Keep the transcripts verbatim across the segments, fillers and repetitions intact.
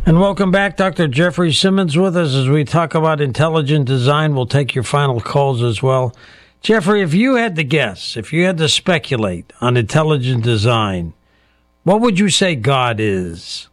And welcome back. Doctor Jeffrey Simmons with us as we talk about intelligent design. We'll take your final calls as well. Jeffrey, if you had to guess, if you had to speculate on intelligent design, what would you say God is?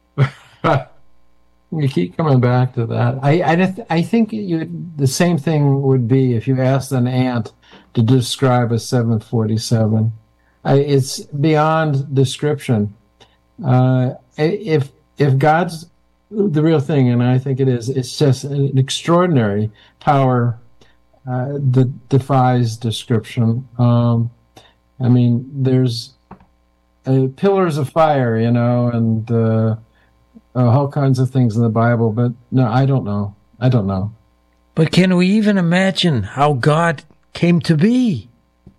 You keep coming back to that. I I, I think you, the same thing would be if you asked an ant to describe a seven forty-seven. I, it's beyond description. Uh, if if God's the real thing, and I think it is, it's just an extraordinary power uh, that defies description. Um, I mean, there's uh, pillars of fire, you know, and uh, uh, all kinds of things in the Bible, but no, I don't know. I don't know. But can we even imagine how God came to be?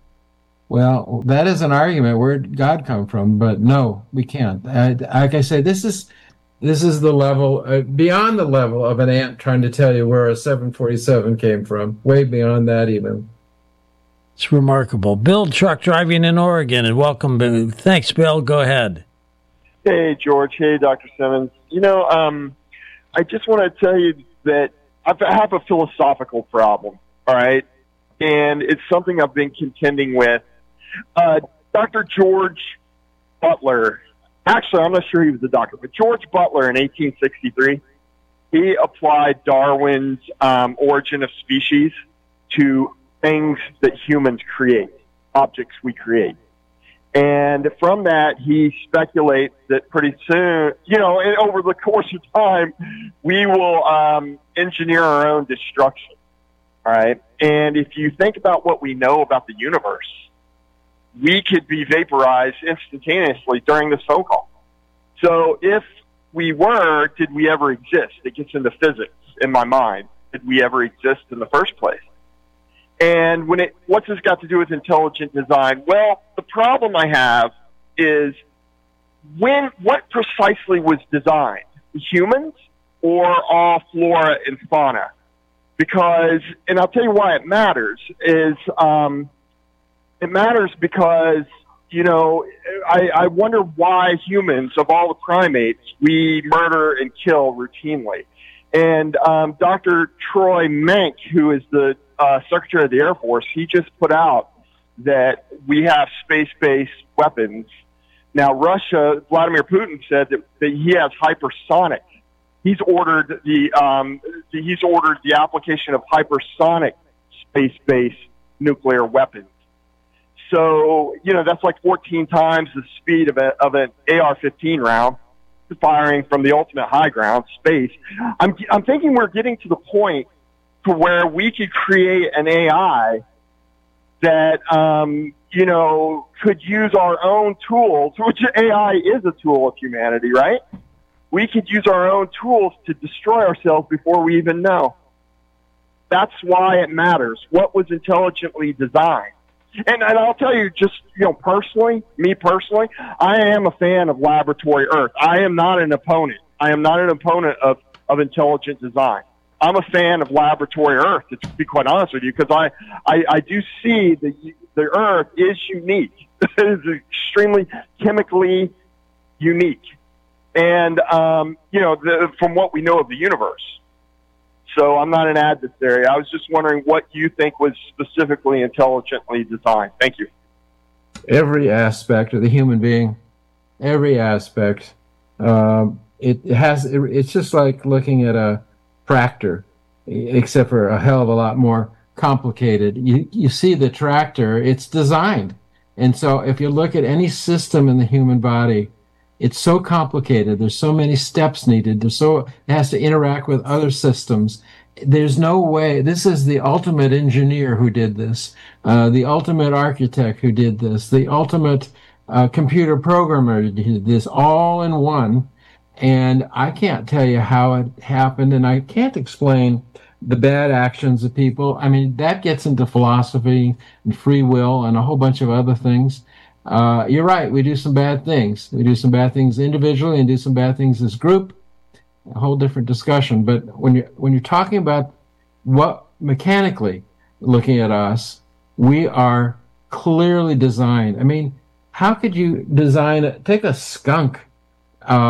Well, that is an argument. Where did God come from? But no, we can't. I, like I say, this is this is the level, uh, beyond the level of an ant trying to tell you where a seven forty-seven came from. Way beyond that even. It's remarkable. Bill, truck driving in Oregon, and welcome. Bill. Thanks, Bill. Go ahead. Hey, George. Hey, Doctor Simmons. You know, um, I just want to tell you that I have a philosophical problem, all right? And it's something I've been contending with. Uh, Doctor George Butler, actually, I'm not sure he was a doctor, but George Butler in eighteen sixty-three, he applied Darwin's um, Origin of Species to things that humans create, objects we create. And from that, he speculates that pretty soon, you know, and over the course of time, we will um, engineer our own destruction, all right? And if you think about what we know about the universe, we could be vaporized instantaneously during this phone call. So if we were, did we ever exist? It gets into physics in my mind. Did we ever exist in the first place? And when it, what's this got to do with intelligent design? Well, the problem I have is when, what precisely was designed? Humans or all flora and fauna? Because, and I'll tell you why it matters, is um, it matters because, you know, I, I wonder why humans, of all the primates, we murder and kill routinely. And um, Doctor Troy Menck, who is the uh, Secretary of the Air Force, he just put out that we have space-based weapons. Now, Russia, Vladimir Putin said that, that he has hypersonic. He's ordered the um, he's ordered the application of hypersonic space-based nuclear weapons. So, you know, that's like fourteen times the speed of, a, of an A R fifteen round, firing from the ultimate high ground, space. I'm, I'm thinking we're getting to the point to where we could create an A I that, um, you know, could use our own tools, which A I is a tool of humanity, right? We could use our own tools to destroy ourselves before we even know. That's why it matters. What was intelligently designed? And, and I'll tell you, just, you know, personally, me personally, I am a fan of Laboratory Earth. I am not an opponent. I am not an opponent of, of intelligent design. I'm a fan of Laboratory Earth, to be quite honest with you, because I, I, I do see that the Earth is unique. It is extremely chemically unique. And, um, you know, the, from what we know of the universe. So I'm not an adversary. I was just wondering what you think was specifically intelligently designed. Thank you. Every aspect of the human being, every aspect, um, it has. It, it's just like looking at a tractor, except for a hell of a lot more complicated. You you see the tractor; it's designed, and so if you look at any system in the human body, it's so complicated. There's so many steps needed. There's so, it has to interact with other systems. There's no way. This is the ultimate engineer who did this, uh, the ultimate architect who did this, the ultimate uh, computer programmer who did this, all in one. And I can't tell you how it happened, and I can't explain the bad actions of people. I mean, that gets into philosophy and free will and a whole bunch of other things. Uh, you're right. We do some bad things. We do some bad things individually and do some bad things as a group. A whole different discussion. But when you're, when you're talking about what mechanically looking at us, we are clearly designed. I mean, how could you design, a, take a skunk, uh,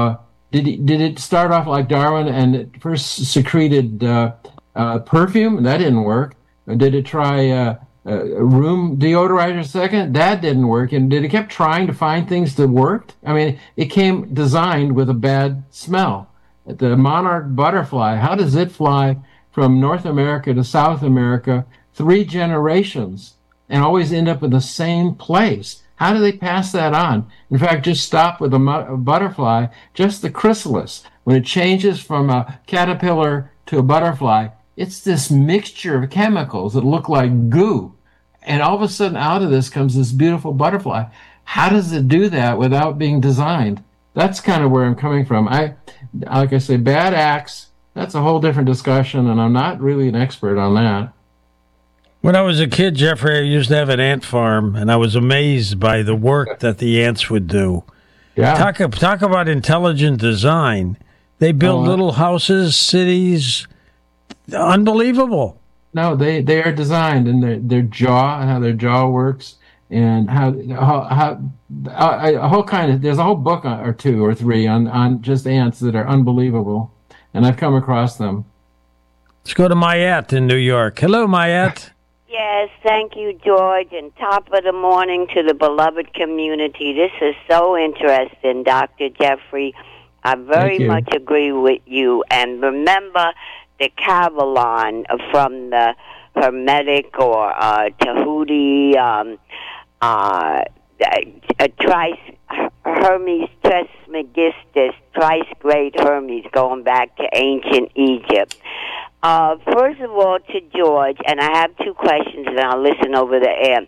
Did he, did it start off like Darwin and it first secreted uh, uh, perfume? That didn't work. Or did it try uh, uh, room deodorizer second? That didn't work. And did it kept trying to find things that worked? I mean, it came designed with a bad smell. The monarch butterfly, how does it fly from North America to South America three generations and always end up in the same place? How do they pass that on? In fact, just stop with a, mu- a butterfly, just the chrysalis. When it changes from a caterpillar to a butterfly, it's this mixture of chemicals that look like goo. And all of a sudden out of this comes this beautiful butterfly. How does it do that without being designed? That's kind of where I'm coming from. I, like I say, bad acts, that's a whole different discussion, and I'm not really an expert on that. When I was a kid, Jeffrey, I used to have an ant farm, and I was amazed by the work that the ants would do. Yeah. Talk, talk about intelligent design. They build Oh, little houses, cities. Unbelievable. No, they, they are designed, and their their jaw, how their jaw works, and how how, how a, a whole kind of there's a whole book on, or two or three on on just ants that are unbelievable, and I've come across them. Let's go to Mayette in New York. Hello, Mayette. Yes, thank you, George, and top of the morning to the beloved community. This is so interesting, Doctor Jeffrey. I very much agree with you. And remember the Kavalan from the Hermetic or uh, Tahuti, um, uh, uh, Trice, Hermes Trismegistus, Trice Great Hermes, going back to ancient Egypt. Uh, first of all, to George, and I have two questions, and I'll listen over the air.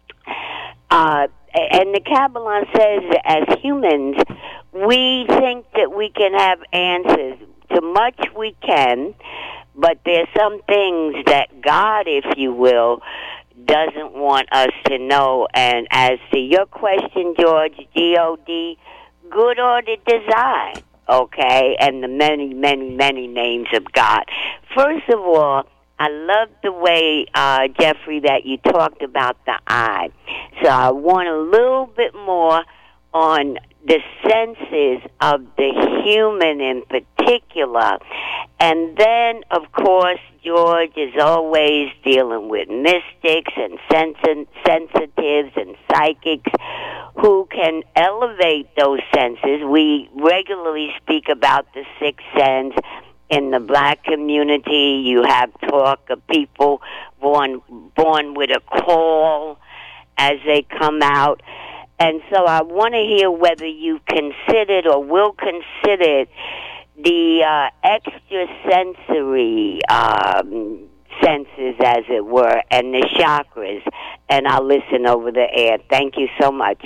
Uh, and the Kabbalah says that as humans, we think that we can have answers to much we can, but there's some things that God, if you will, doesn't want us to know. And as to your question, George, G O D, good order design. Okay, and the many, many, many names of God. First of all, I love the way, uh, Jeffrey, that you talked about the eye. So I want a little bit more on the senses of the human in particular. And then, of course, George is always dealing with mystics and sensi- sensitives and psychics who can elevate those senses. We regularly speak about the sixth sense. In the black community, you have talk of people born born with a call as they come out. And so I want to hear whether you considered or will consider the uh, extrasensory um, senses, as it were, and the chakras. And I'll listen over the air. Thank you so much.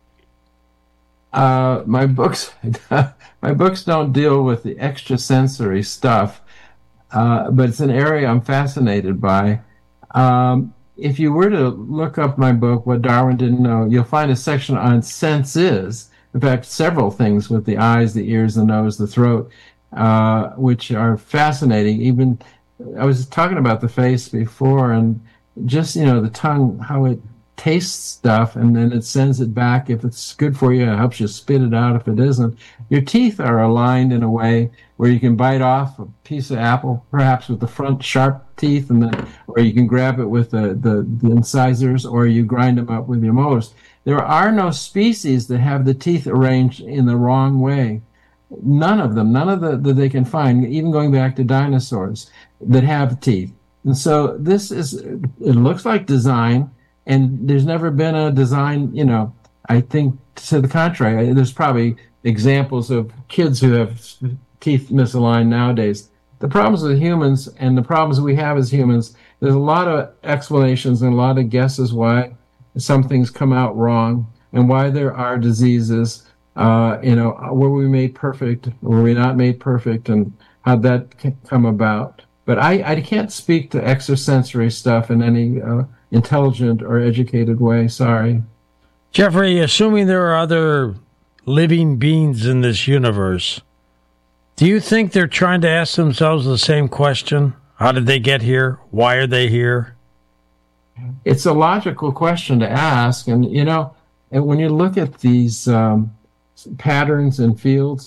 Uh, my books, my books don't deal with the extrasensory stuff, uh, but it's an area I'm fascinated by. Um, if you were to look up my book, What Darwin Didn't Know, you'll find a section on senses. In fact, several things with the eyes, the ears, the nose, the throat, uh, which are fascinating. Even I was talking about the face before, and just, you know, the tongue, how it tastes stuff, and then it sends it back. If it's good for you, it helps you spit it out. If it isn't, your teeth are aligned in a way where you can bite off a piece of apple, perhaps with the front sharp teeth, and then, or you can grab it with the, the, the incisors, or you grind them up with your molars. There are no species that have the teeth arranged in the wrong way. None of them, none of the that they can find, even going back to dinosaurs, that have teeth. And so this is, it looks like design. And there's never been a design, you know, I think to the contrary. There's probably examples of kids who have teeth misaligned nowadays. The problems with humans and the problems we have as humans, there's a lot of explanations and a lot of guesses why some things come out wrong and why there are diseases. Uh, you know, were we made perfect? Were we not made perfect? And how'd that come about? But I, I can't speak to extrasensory stuff in any uh, intelligent or educated way. Sorry. Jeffrey, assuming there are other living beings in this universe, do you think they're trying to ask themselves the same question? How did they get here? Why are they here? It's a logical question to ask. And, you know, and when you look at these um, patterns and fields,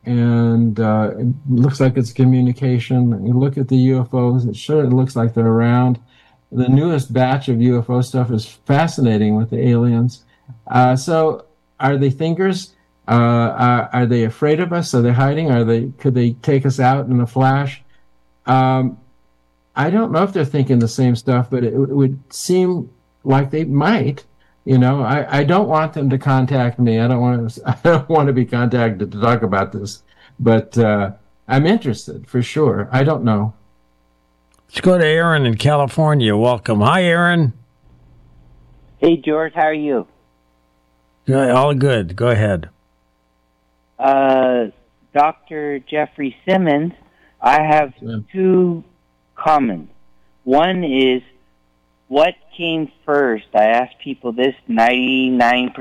and uh, it looks like it's communication. You look at the U F Os; it sure looks like they're around. The newest batch of U F O stuff is fascinating with the aliens. Uh, so, are they thinkers? Uh, are, are they afraid of us? Are they hiding? Are they? Could they take us out in a flash? Um, I don't know if they're thinking the same stuff, but it, it would seem like they might. You know, I, I don't want them to contact me. I don't want to. I don't want to be contacted to talk about this. But uh, I'm interested for sure. I don't know. Let's go to Aaron in California. Welcome. Hi, Aaron. Hey, George. How are you? Good, all good. Go ahead. Uh, Doctor Jeffrey Simmons, I have Yeah. two comments. One is, what came first? I ask people this ninety-nine percent